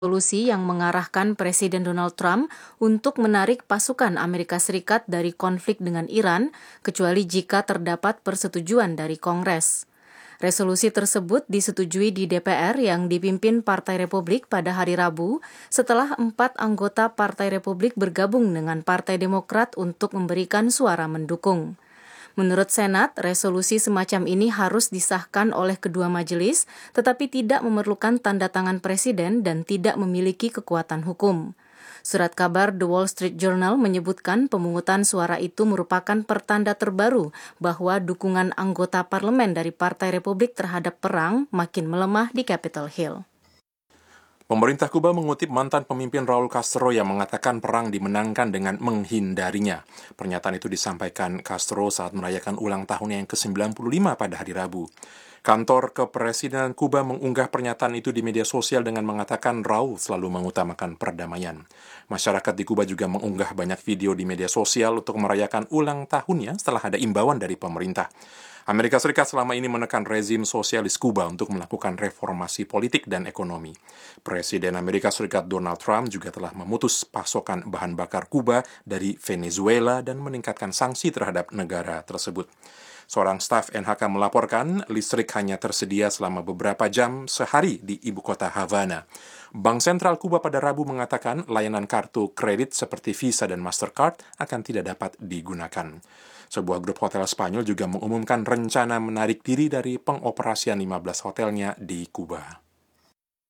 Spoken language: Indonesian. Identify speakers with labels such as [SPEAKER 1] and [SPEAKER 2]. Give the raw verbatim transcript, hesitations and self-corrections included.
[SPEAKER 1] Resolusi yang mengarahkan Presiden Donald Trump untuk menarik pasukan Amerika Serikat dari konflik dengan Iran, kecuali jika terdapat persetujuan dari Kongres. Resolusi tersebut disetujui di D P R yang dipimpin Partai Republik pada hari Rabu setelah empat anggota Partai Republik bergabung dengan Partai Demokrat untuk memberikan suara mendukung. Menurut Senat, resolusi semacam ini harus disahkan oleh kedua majelis, tetapi tidak memerlukan tanda tangan Presiden dan tidak memiliki kekuatan hukum. Surat kabar The Wall Street Journal menyebutkan pemungutan suara itu merupakan pertanda terbaru bahwa dukungan anggota parlemen dari Partai Republik terhadap perang makin melemah di Capitol Hill.
[SPEAKER 2] Pemerintah Kuba mengutip mantan pemimpin Raul Castro yang mengatakan perang dimenangkan dengan menghindarinya. Pernyataan itu disampaikan Castro saat merayakan ulang tahunnya yang ke sembilan puluh lima pada hari Rabu. Kantor Kepresidenan Kuba mengunggah pernyataan itu di media sosial dengan mengatakan Raul selalu mengutamakan perdamaian. Masyarakat di Kuba juga mengunggah banyak video di media sosial untuk merayakan ulang tahunnya setelah ada imbauan dari pemerintah. Amerika Serikat selama ini menekan rezim sosialis Kuba untuk melakukan reformasi politik dan ekonomi. Presiden Amerika Serikat Donald Trump juga telah memutus pasokan bahan bakar Kuba dari Venezuela dan meningkatkan sanksi terhadap negara tersebut. Seorang staf N H K melaporkan listrik hanya tersedia selama beberapa jam sehari di ibu kota Havana. Bank Sentral Kuba pada Rabu mengatakan layanan kartu kredit seperti Visa dan Mastercard akan tidak dapat digunakan. Sebuah grup hotel Spanyol juga mengumumkan rencana menarik diri dari pengoperasian lima belas hotelnya di Kuba.